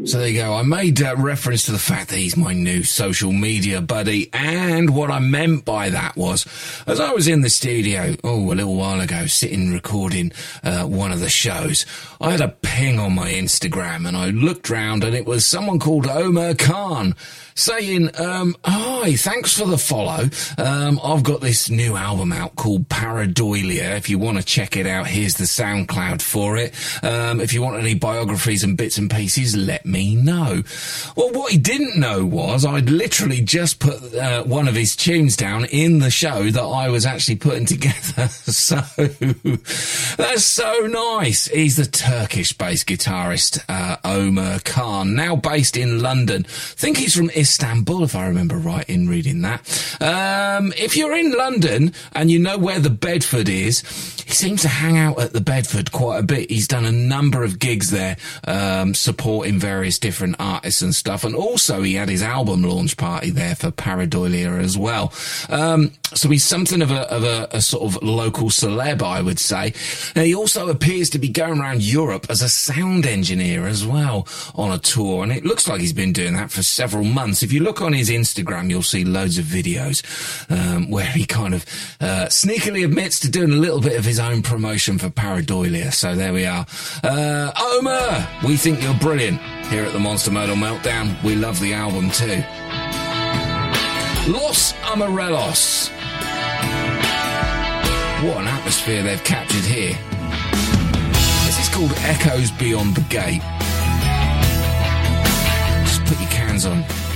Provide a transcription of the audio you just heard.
So there you go. I made reference to the fact that he's my new social media buddy. And what I meant by that was, as I was in the studio, a little while ago, sitting recording one of the shows, I had a ping on my Instagram and I looked round and it was someone called Omar Khan saying, hi, thanks for the follow. I've got this new album out called Pareidolia. If you want to check it out, here's the SoundCloud for it. If you want any biographies and bits and pieces, let me know. Well, what he didn't know was I'd literally just put one of his tunes down in the show that I was actually putting together. So that's so nice. He's the Turkish-based guitarist Omar Khan, now based in London. I think he's from Istanbul, if I remember right in reading that. If you're in London and you know where the Bedford is, he seems to hang out at the Bedford quite a bit. He's done a number of gigs there, supporting various different artists and stuff. And also he had his album launch party there for Pareidolia as well. So he's something of a sort of local celeb, I would say. Now, he also appears to be going around Europe as a sound engineer as well on a tour. And it looks like he's been doing that for several months. If you look on his Instagram, you'll see loads of videos where he kind of sneakily admits to doing a little bit of his own promotion for Pareidolia. So there we are. Omar, we think you're brilliant here at the Monster Modal Meltdown. We love the album too. Los Amarelos. What an atmosphere they've captured here. This is called Echoes Beyond the Gate. Just put your cans on.